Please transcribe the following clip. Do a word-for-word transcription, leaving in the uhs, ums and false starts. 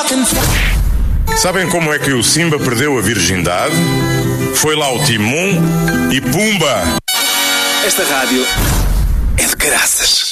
Sabem como é que o Simba perdeu a virgindade? Foi lá o Timon e pumba! Esta rádio é de caraças.